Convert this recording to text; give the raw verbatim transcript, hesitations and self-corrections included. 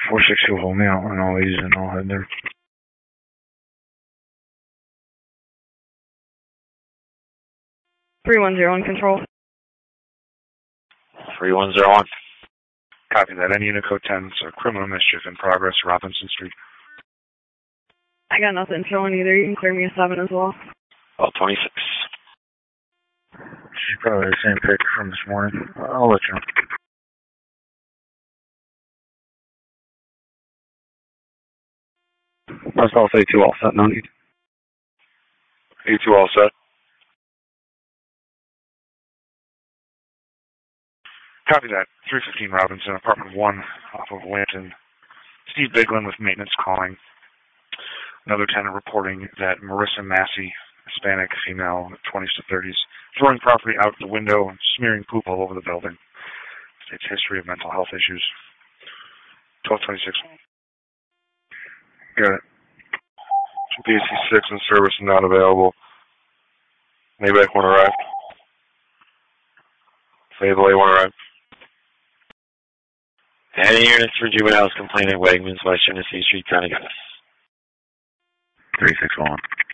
four six two, hold me out on all these and I'll head there. three one zero in control. three one zero one. Copy that. Any unit code ten, so criminal mischief in progress, Robinson Street. I got nothing showing either. You can clear me a seven as well. twelve twenty-six. She's probably the same picture from this morning. I'll let you know. That's all A two all set, no need. A two all set. Copy that. three fifteen Robinson, apartment one off of Lanton. Steve Biglin with maintenance calling. Another tenant reporting that Marissa Massey, Hispanic female, twenties to thirties, throwing property out the window and smearing poop all over the building. States history of mental health issues. twelve twenty-six. Got it. D C six in service and not available. Maybach one arrived. Fayetteville A one arrived. Any units for juveniles complaining Wegmans, West Genesee Street, County Gus. three six one.